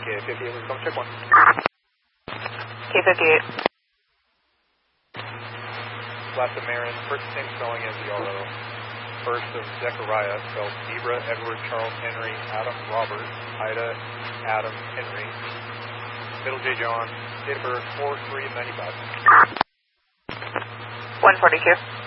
K58, come check 1. K58. Last of Marin, first name spelling as Yarrow. First of Zechariah, spelled Zebra, Edward, Charles, Henry, Adam, Robert, Ida, Adam, Henry. Middle J. John, date of birth 4/3/95. 142.